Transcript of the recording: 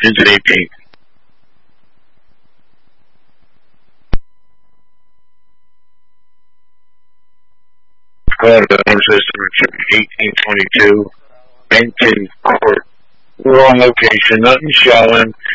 Engine 18. Order system 1822. Maintain court. We're on location, nothing showing.